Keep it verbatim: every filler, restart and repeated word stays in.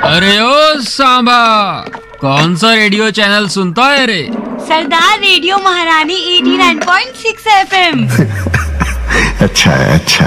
अरे ओ सांबा, कौन सा रेडियो चैनल सुनता है रे? सरदार रेडियो महारानी eighty nine point six F M. अच्छा है, अच्छा।